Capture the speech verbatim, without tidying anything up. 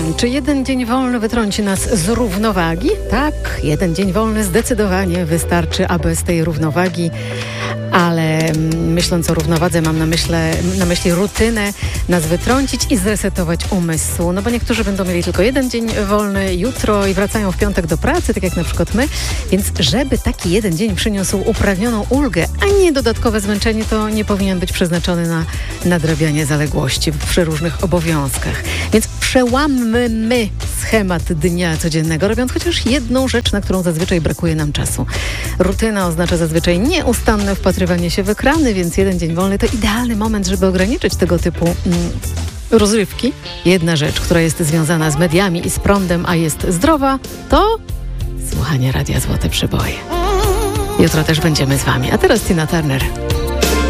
Hmm, czy jeden dzień wolny wytrąci nas z równowagi? Tak, jeden dzień wolny zdecydowanie wystarczy, aby z tej równowagi, ale myśląc o równowadze mam na, myśle, na myśli rutynę, nas wytrącić i zresetować umysł. No bo niektórzy będą mieli tylko jeden dzień wolny jutro i wracają w piątek do pracy, tak jak na przykład my. Więc żeby taki jeden dzień przyniósł upragnioną ulgę, a nie dodatkowe zmęczenie, to nie powinien być przeznaczony na nadrabianie zaległości przy różnych obowiązkach. Więc przełammy schemat dnia codziennego, robiąc chociaż jedną rzecz, na którą zazwyczaj brakuje nam czasu. Rutyna oznacza zazwyczaj nieustanne wpatrywanie się w ekrany, więc jeden dzień wolny to idealny moment, żeby ograniczyć tego typu mm, rozrywki. Jedna rzecz, która jest związana z mediami i z prądem, a jest zdrowa, to słuchanie Radia Złote Przyboje. Jutro też będziemy z wami. A teraz Tina Turner.